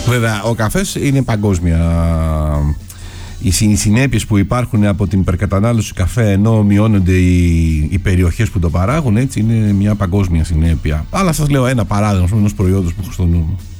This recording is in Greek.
Βέβαια, ο καφές είναι παγκόσμια. Οι συνέπειες που υπάρχουν από την υπερκατανάλωση καφέ, ενώ μειώνονται οι περιοχές που το παράγουν, έτσι είναι μια παγκόσμια συνέπεια. Αλλά σας λέω ένα παράδειγμα ενός προϊόντος που έχω στο νου μου.